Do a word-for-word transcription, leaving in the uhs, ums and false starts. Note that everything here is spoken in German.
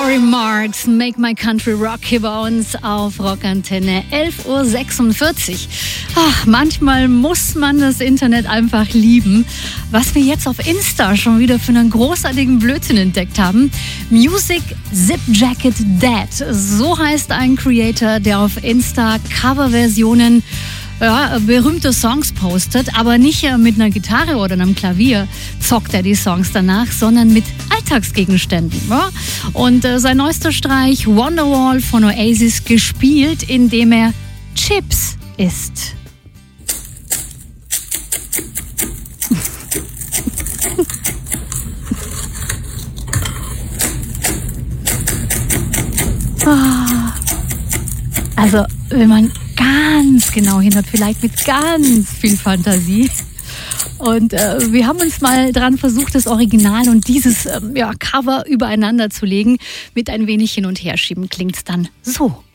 Rory Marx, Make My Country Rock hier bei uns auf Rockantenne elf Uhr sechsundvierzig. Ach, manchmal muss man das Internet einfach lieben. Was wir jetzt auf Insta schon wieder für einen großartigen Blödsinn entdeckt haben. Music Zip Jacket Dad. So heißt ein Creator, der auf Insta Coverversionen ja, berühmte Songs postet, aber nicht mit einer Gitarre oder einem Klavier zockt er die Songs danach, sondern mit Alltagsgegenständen. Ja? Und äh, sein neuester Streich Wonderwall von Oasis gespielt, indem er Chips isst. Also, wenn man ganz genau hinhört, vielleicht mit ganz viel Fantasie. Und äh, wir haben uns mal dran versucht, das Original und dieses ähm, ja, Cover übereinander zu legen. Mit ein wenig Hin- und Herschieben klingt's dann so.